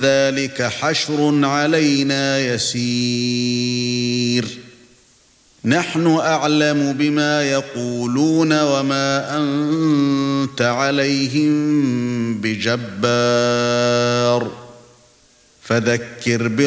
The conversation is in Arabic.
ذلك حشر علينا يسير نحن أعلم بما يقولون وما أنت عليهم بجبار فذكر